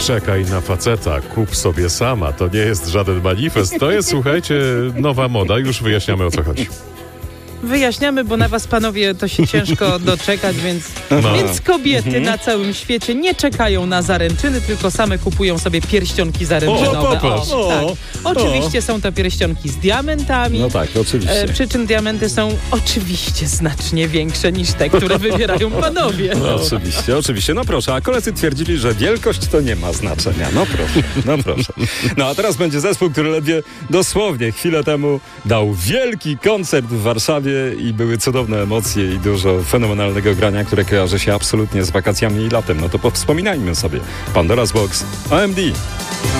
czekaj na faceta, kup sobie sama. To nie jest żaden manifest. To jest, słuchajcie, nowa moda. Już wyjaśniamy, o co chodzi. Wyjaśniamy, bo na was, panowie, to się ciężko doczekać, więc kobiety na całym świecie nie czekają na zaręczyny, tylko same kupują sobie pierścionki zaręczynowe. Oczywiście są to pierścionki z diamentami. No tak, oczywiście. Przy czym diamenty są oczywiście znacznie większe niż te, które wybierają panowie. No, oczywiście. No proszę, a koledzy twierdzili, że wielkość to nie ma znaczenia. No proszę. No a teraz będzie zespół, który ledwie dosłownie chwilę temu dał wielki koncert w Warszawie i były cudowne emocje i dużo fenomenalnego grania, które kojarzy się absolutnie z wakacjami i latem. No to powspominajmy sobie. Pandora's Box, OMD.